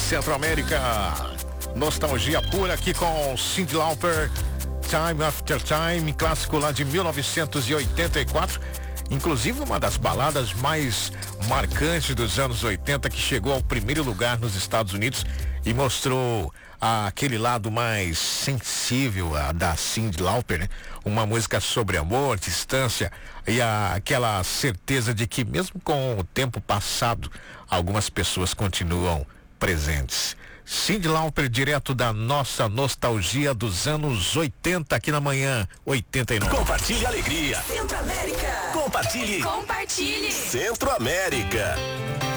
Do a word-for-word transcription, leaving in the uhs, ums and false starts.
Centro América. Nostalgia pura aqui com Cyndi Lauper, Time After Time, clássico lá de mil novecentos e oitenta e quatro. Inclusive uma das baladas mais marcantes dos anos oitenta, que chegou ao primeiro lugar nos Estados Unidos e mostrou aquele lado mais sensível a, da Cyndi Lauper, né? Uma música sobre amor, distância e a, aquela certeza de que mesmo com o tempo passado, algumas pessoas continuam presentes. Cyndi Lauper, direto da nossa nostalgia dos anos oitenta, aqui na manhã oitenta e nove. Compartilhe a alegria. Centro América. Compartilhe. Compartilhe. Centro América.